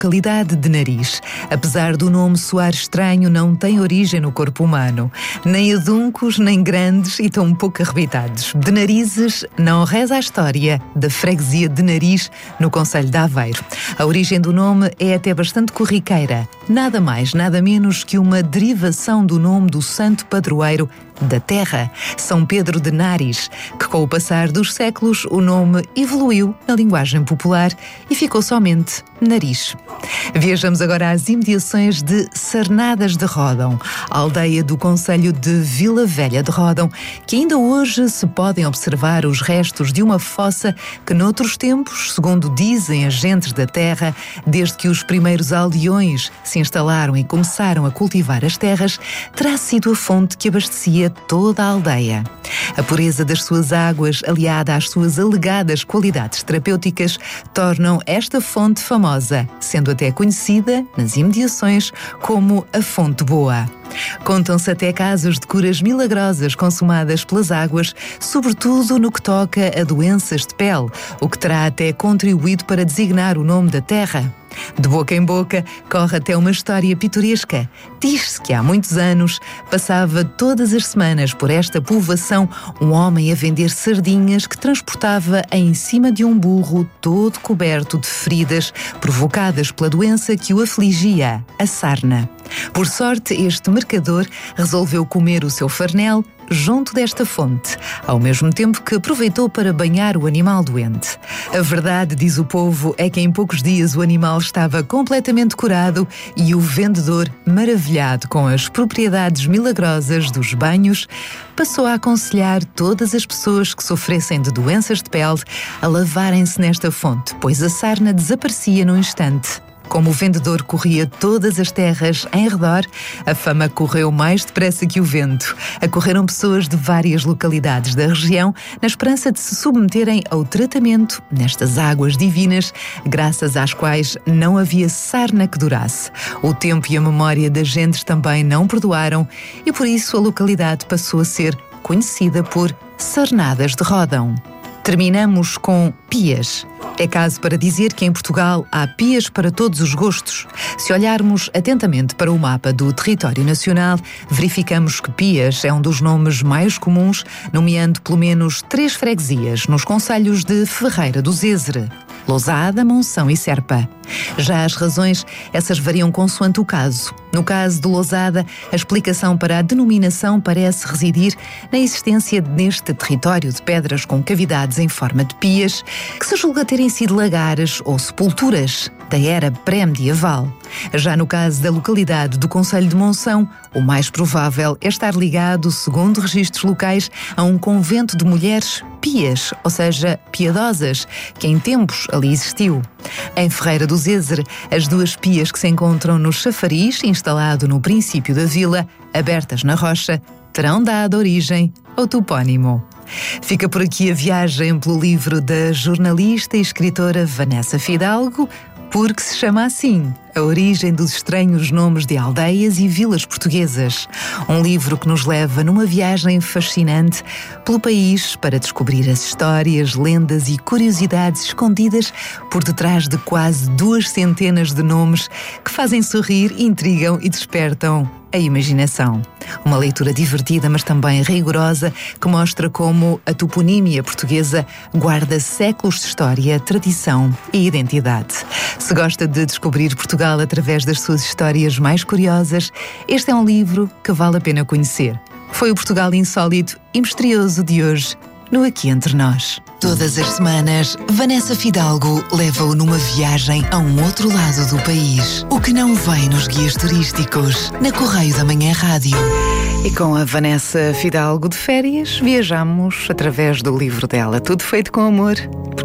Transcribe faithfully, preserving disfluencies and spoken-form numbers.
localidade de Nariz. Apesar do nome soar estranho, não tem origem no corpo humano. Nem aduncos, nem grandes e tão pouco arrebitados. De narizes não reza a história da freguesia de Nariz, no concelho de Aveiro. A origem do nome é até bastante corriqueira. Nada mais, nada menos que uma derivação do nome do santo padroeiro da terra, São Pedro de Nariz, que com o passar dos séculos o nome evoluiu na linguagem popular e ficou somente Nariz. Viajamos agora às imediações de Sarnadas de Ródão, a aldeia do concelho de Vila Velha de Ródão, que ainda hoje se podem observar os restos de uma fossa que noutros tempos, segundo dizem as gentes da terra, desde que os primeiros aldeões se instalaram e começaram a cultivar as terras, terá sido a fonte que abastecia toda a aldeia. A pureza das suas águas, aliada às suas alegadas qualidades terapêuticas, tornam esta fonte famosa, sendo até conhecida nas imediações como a Fonte Boa. Contam-se até casos de curas milagrosas consumadas pelas águas, sobretudo no que toca a doenças de pele, o que terá até contribuído para designar o nome da terra. De boca em boca, corre até uma história pitoresca. Diz-se que há muitos anos passava todas as semanas por esta povoação um homem a vender sardinhas que transportava em cima de um burro todo coberto de feridas provocadas pela doença que o afligia, a sarna. Por sorte, este mercador resolveu comer o seu farnel junto desta fonte, ao mesmo tempo que aproveitou para banhar o animal doente. A verdade, diz o povo, é que em poucos dias o animal estava completamente curado e o vendedor, maravilhado com as propriedades milagrosas dos banhos, passou a aconselhar todas as pessoas que sofressem de doenças de pele a lavarem-se nesta fonte, pois a sarna desaparecia num instante. Como o vendedor corria todas as terras em redor, a fama correu mais depressa que o vento. Acorreram pessoas de várias localidades da região na esperança de se submeterem ao tratamento nestas águas divinas, graças às quais não havia sarna que durasse. O tempo e a memória das gentes também não perdoaram e por isso a localidade passou a ser conhecida por Sarnadas de Ródão. Terminamos com Pias. É caso para dizer que em Portugal há pias para todos os gostos. Se olharmos atentamente para o mapa do território nacional, verificamos que Pias é um dos nomes mais comuns, nomeando pelo menos três freguesias nos concelhos de Ferreira do Zézere, Lousada, Monção e Serpa. Já as razões, essas variam consoante o caso. No caso de Lousada, a explicação para a denominação parece residir na existência neste território de pedras com cavidades em forma de pias, que se julga terem sido lagares ou sepulturas da era pré-medieval. Já no caso da localidade do concelho de Monção, o mais provável é estar ligado, segundo registros locais, a um convento de mulheres pias, ou seja, piedosas, que em tempos ali existiu. Em Ferreira do Zézere, as duas pias que se encontram no chafariz, instalado no princípio da vila, abertas na rocha, terão dado origem ao topónimo. Fica por aqui a viagem pelo livro da jornalista e escritora Vanessa Fidalgo, porque se chama assim A Origem dos Estranhos Nomes de Aldeias e Vilas Portuguesas. Um livro que nos leva numa viagem fascinante pelo país para descobrir as histórias, lendas e curiosidades escondidas por detrás de quase duas centenas de nomes que fazem sorrir, intrigam e despertam a imaginação. Uma leitura divertida, mas também rigorosa, que mostra como a toponímia portuguesa guarda séculos de história, tradição e identidade. Se gosta de descobrir Portugal através das suas histórias mais curiosas, este é um livro que vale a pena conhecer. Foi o Portugal insólito e misterioso de hoje, no Aqui Entre Nós. Todas as semanas, Vanessa Fidalgo leva-o numa viagem a um outro lado do país. O que não vem nos guias turísticos, na Correio da Manhã Rádio. E com a Vanessa Fidalgo de férias, viajamos através do livro dela, Tudo Feito com Amor,